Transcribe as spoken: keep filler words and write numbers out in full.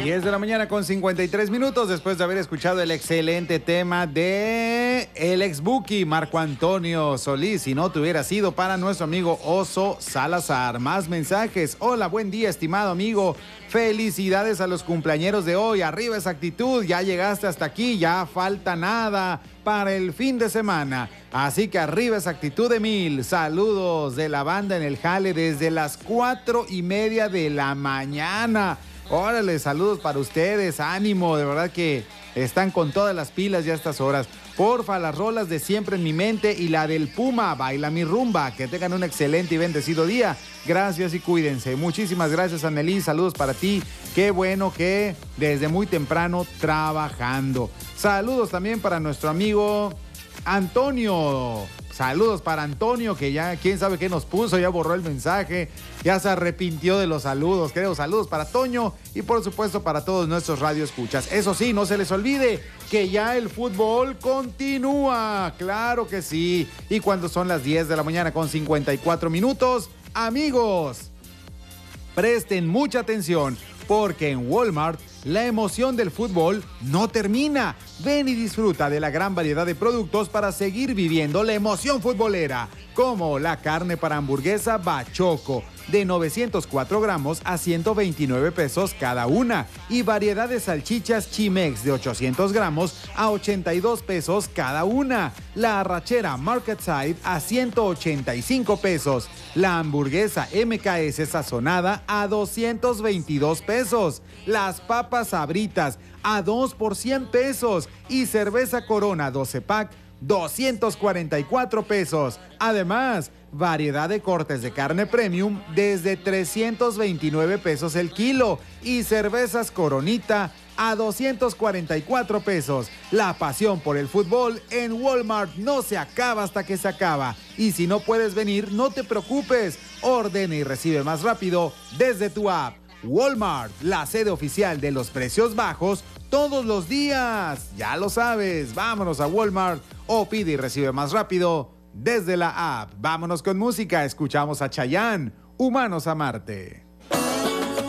diez de la mañana con cincuenta y tres minutos después de haber escuchado el excelente tema de el ex Buki Marco Antonio Solís. Si no te hubiera sido para nuestro amigo Oso Salazar. Más mensajes. Hola, buen día, estimado amigo. Felicidades a los cumpleañeros de hoy. Arriba esa actitud. Ya llegaste hasta aquí. Ya falta nada para el fin de semana. Así que arriba esa actitud de mil. Saludos de la banda en el jale desde las cuatro y media de la mañana. Órale, saludos para ustedes, ánimo, de verdad que están con todas las pilas ya a estas horas. Porfa, las rolas de siempre en mi mente y la del Puma, baila mi rumba. Que tengan un excelente y bendecido día. Gracias y cuídense. Muchísimas gracias, Anneli, saludos para ti. Qué bueno que desde muy temprano trabajando. Saludos también para nuestro amigo Antonio. Saludos para Antonio, que ya quién sabe qué nos puso, ya borró el mensaje, ya se arrepintió de los saludos, creo. Saludos para Toño y por supuesto para todos nuestros radioescuchas. Eso sí, no se les olvide que ya el fútbol continúa, claro que sí. Y cuando son las diez de la mañana con cincuenta y cuatro minutos, amigos, presten mucha atención porque en Walmart la emoción del fútbol no termina. Ven y disfruta de la gran variedad de productos para seguir viviendo la emoción futbolera, como la carne para hamburguesa Bachoco, de novecientos cuatro gramos a ciento veintinueve pesos cada una, y variedad de salchichas Chimex de ochocientos gramos a ochenta y dos pesos cada una, la arrachera Market Side a ciento ochenta y cinco pesos, la hamburguesa M K S sazonada a doscientos veintidós pesos, las papas Sabritas a dos por cien pesos y cerveza Corona doce pack doscientos cuarenta y cuatro pesos. Además, variedad de cortes de carne premium desde trescientos veintinueve pesos el kilo y cervezas Coronita a doscientos cuarenta y cuatro pesos. La pasión por el fútbol en Walmart no se acaba hasta que se acaba. Y si no puedes venir, no te preocupes. Ordena y recibe más rápido desde tu app. Walmart, la sede oficial de los precios bajos todos los días. Ya lo sabes, vámonos a Walmart o pide y recibe más rápido desde la app. Vámonos con música, escuchamos a Chayanne, Humanos a Marte.